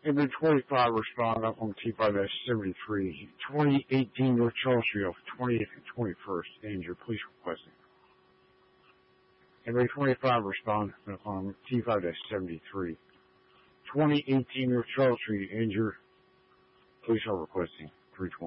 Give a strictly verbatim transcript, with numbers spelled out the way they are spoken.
Inmate twenty-five respond up on T five seventy-three. twenty eighteen North Charles Street off twentieth and twenty-first. Danger. Police requesting. Inmate twenty-five respond on T five seventy-three. twenty eighteen North Charles Street. Injured. Police are requesting three twenty.